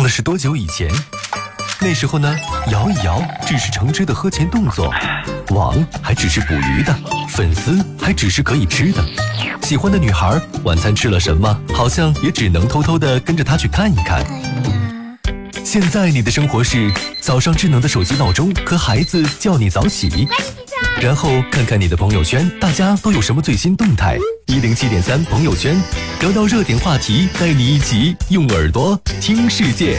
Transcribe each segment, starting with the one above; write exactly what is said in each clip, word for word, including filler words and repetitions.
了是多久以前？那时候呢，摇一摇只是橙汁的喝前动作，网还只是捕鱼的，粉丝还只是可以吃的。喜欢的女孩晚餐吃了什么，好像也只能偷偷的跟着她去看一看。现在你的生活是早上智能的手机闹钟和孩子叫你早起，然后看看你的朋友圈，大家都有什么最新动态。一零七点三朋友圈，聊到热点话题，带你一起用耳朵听世界。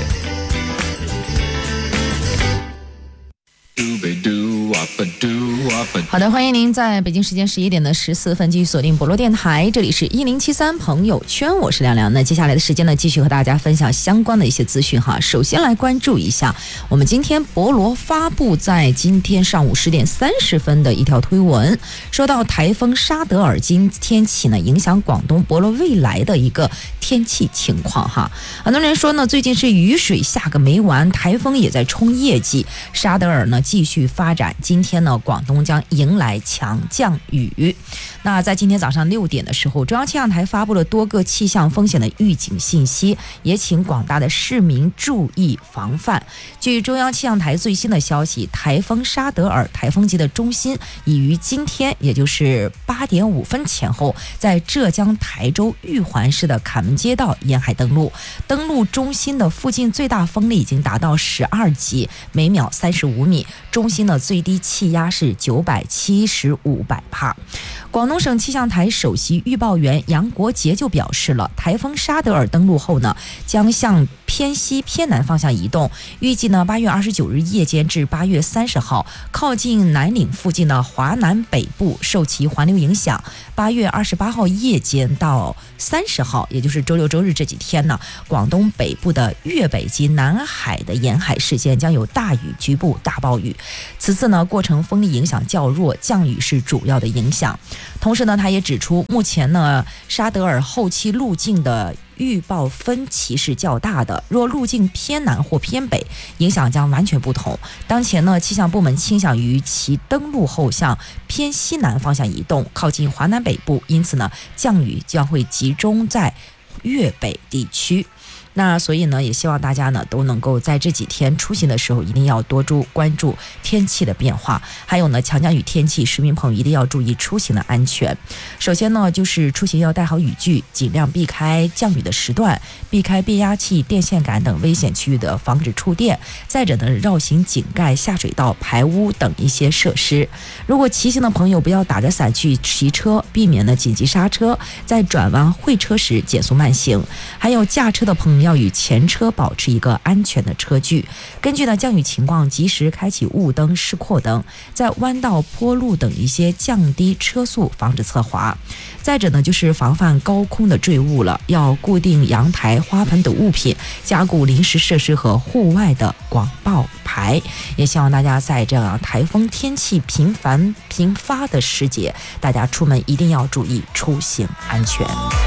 好的，欢迎您在北京时间十一点的十四分继续锁定博罗电台，这里是一零七三朋友圈，我是亮亮。那接下来的时间呢，继续和大家分享相关的一些资讯哈。首先来关注一下我们今天博罗发布在今天上午十点三十分的一条推文，说到台风沙德尔今天起呢影响广东博罗未来的一个天气情况哈。很多人说呢，最近是雨水下个没完，台风也在冲业绩，沙德尔呢继续发展，今天呢广东将迎来强降雨。那在今天早上六点的时候，中央气象台发布了多个气象风险的预警信息，也请广大的市民注意防范。据中央气象台最新的消息，台风沙德尔台风级的中心已于今天，也就是八点五分前后，在浙江台州玉环市的坎门街道沿海登陆。登陆中心的附近最大风力已经达到十二级，每秒三十五米。中心的最低气压是九百七十五百帕。广东省气象台首席预报员杨国杰就表示了，台风沙德尔登陆后呢，将向偏西偏南方向移动，预计呢八月二十九日夜间至八月三十号，靠近南岭附近的华南北部受其环流影响。八月二十八号夜间到三十号，也就是周六周日这几天呢，广东北部的粤北及南海的沿海事件将有大雨，局部大暴雨。此次呢，过程风力影响较弱，降雨是主要的影响。同时呢，他也指出，目前呢，沙德尔后期路径的预报分歧是较大的，若路径偏南或偏北，影响将完全不同。当前呢，气象部门倾向于其登陆后向偏西南方向移动，靠近华南北部，因此呢，降雨将会集中在粤北地区。那所以呢，也希望大家呢都能够在这几天出行的时候，一定要多注关注天气的变化。还有呢，强降雨天气，市民朋友一定要注意出行的安全。首先呢，就是出行要带好雨具，尽量避开降雨的时段，避开变压器、电线杆等危险区域的，防止触电。再者呢，绕行井盖、下水道、排污等一些设施。如果骑行的朋友不要打着伞去骑车，避免呢紧急刹车，在转弯会车时减速慢行。还有驾车的朋友要与前车保持一个安全的车距，根据呢降雨情况及时开启雾灯、示廓灯，在弯道、坡路等一些降低车速，防止侧滑。再者呢，就是防范高空的坠物了，要固定阳台、花盆等物品，加固临时设施和户外的广报牌。也希望大家在这样台风天气频繁频发的时节，大家出门一定要注意出行安全。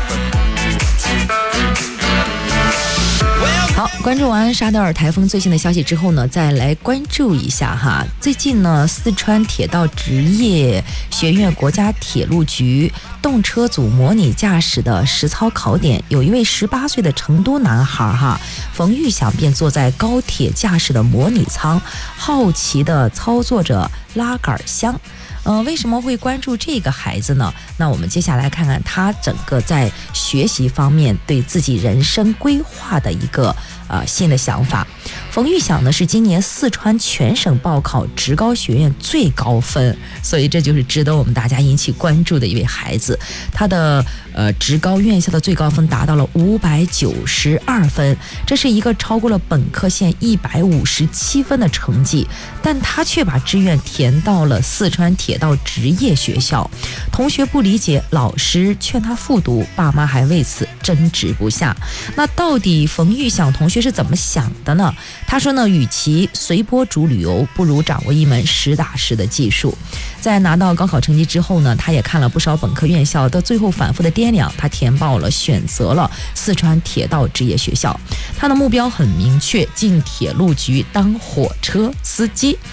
好，关注完沙德尔台风最新的消息之后呢，再来关注一下哈。最近呢，四川铁道职业学院国家铁路局动车组模拟驾驶的实操考点，有一位十八岁的成都男孩哈，冯玉祥便坐在高铁驾驶的模拟舱，好奇地操作着拉杆箱。嗯、呃，为什么会关注这个孩子呢？那我们接下来看看他整个在学习方面对自己人生规划的一个呃新的想法。冯玉祥呢是今年四川全省报考职高学院最高分，所以这就是值得我们大家引起关注的一位孩子。他的呃职高院校的最高分达到了五百九十二分，这是一个超过了本科线一百五十七分的成绩，但他却把志愿填到了四川铁道职业学校。同学不理解，老师劝他复读，爸妈还为此争执不下。那到底冯玉祥同学是怎么想的呢？他说呢，与其随波逐流，不如掌握一门实打实的技术。在拿到高考成绩之后呢，他也看了不少本科院校，到最后反复的掂量，他填报了，选择了四川铁道职业学校。他的目标很明确，进铁路局当火车司机。他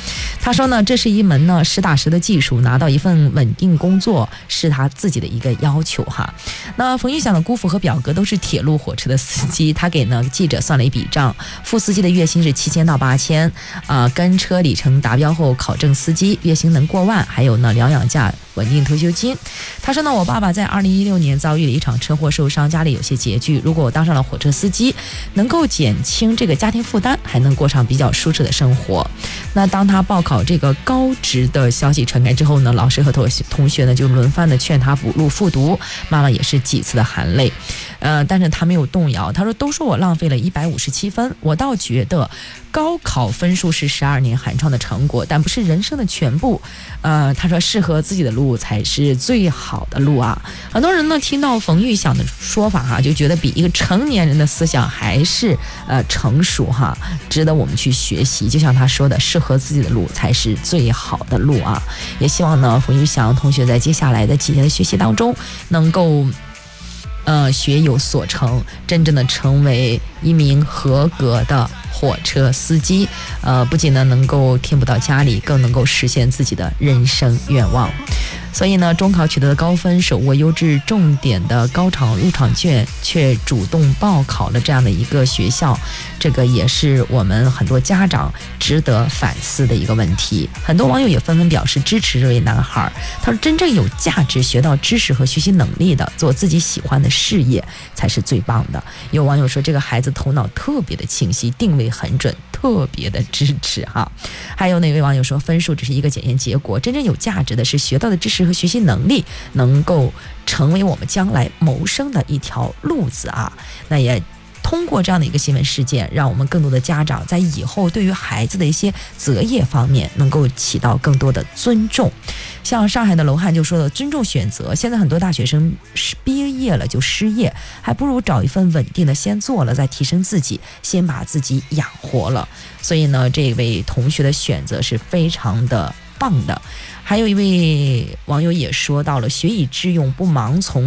他说呢，这是一门呢实打实的技术，拿到一份稳定工作是他自己的一个要求哈。那冯玉祥的姑父和表哥都是铁路火车的司机，他给呢记者算了一笔账，副司机的月薪是七千到八千，啊，跟车里程达标后考证司机月薪能过万，还有呢疗养假、稳定退休金。他说呢，我爸爸在二零一六年遭遇了一场车祸受伤，家里有些拮据，如果我当上了火车司机，能够减轻这个家庭负担，还能过上比较舒适的生活。那当他报考这个高职的消息传开之后呢，老师和同同学呢就轮番的劝他补录复读，妈妈也是几次的含泪，呃，但是他没有动摇。他说，都说我浪费了一百五十七分，我倒觉得高考分数是十二年寒窗的成果，但不是人生的全部。呃，他说适合自己的路才是最好的路啊。很多人呢听到冯玉祥的说法哈，就觉得比一个成年人的思想还是呃成熟哈，值得我们去学习。就像他说的，适合自己的路才是最好的路啊。也希望呢冯玉祥同学在接下来的几年的学习当中能够呃，学有所成，真正的成为一名合格的火车司机。呃，不仅呢能够填补到家里，更能够实现自己的人生愿望。所以呢，中考取得的高分，手握优质重点的高场入场券，却主动报考了这样的一个学校，这个也是我们很多家长值得反思的一个问题。很多网友也纷纷表示支持这位男孩。他说，真正有价值、学到知识和学习能力的，做自己喜欢的事业才是最棒的。有网友说，这个孩子头脑特别的清晰，定位很准，特别的支持哈。还有哪位网友说，分数只是一个检验结果，真正有价值的是学到的知识和学习能力能够成为我们将来谋生的一条路子啊。那也通过这样的一个新闻事件，让我们更多的家长在以后对于孩子的一些择业方面能够起到更多的尊重。像上海的楼汉就说了，尊重选择。现在很多大学生毕业了就失业，还不如找一份稳定的先做了，再提升自己，先把自己养活了。所以呢，这位同学的选择是非常的棒的。还有一位网友也说到了，学以致用，不盲从